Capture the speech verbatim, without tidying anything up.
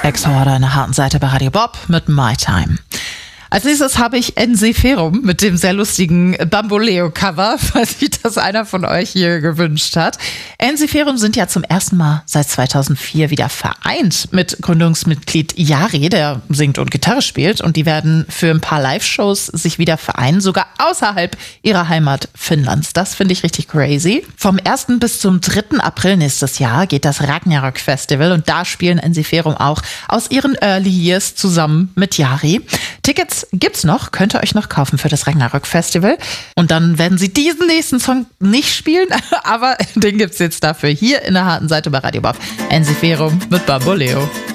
Ex-Horde, eine harten Seite bei Radio Bob mit My Time. Als nächstes habe ich Ensiferum mit dem sehr lustigen Bamboleo-Cover, falls sich das einer von euch hier gewünscht hat. Ensiferum sind ja zum ersten Mal seit zweitausendvier wieder vereint mit Gründungsmitglied Jari, der singt und Gitarre spielt. Und die werden für ein paar Live-Shows sich wieder vereinen, sogar außerhalb ihrer Heimat Finnlands. Das finde ich richtig crazy. Vom ersten bis zum dritten April nächstes Jahr geht das Ragnarök Festival und da spielen Ensiferum auch aus ihren Early Years zusammen mit Jari. Tickets gibt's noch, könnt ihr euch noch kaufen für das Ragnarök Festival. Und dann werden sie diesen nächsten Song nicht spielen, aber den gibt's jetzt dafür hier in der harten Seite bei Radio Bob. Ensiferum mit Bamboleo.